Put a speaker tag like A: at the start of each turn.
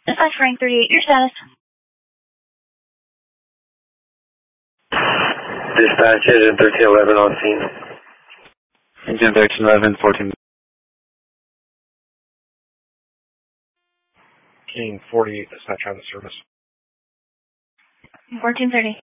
A: Dispatch Frank 38, your status.
B: Dispatch engine 1311 on scene.
C: Engine 1311, 14.
D: King 48, dispatch out of service.
A: 1430.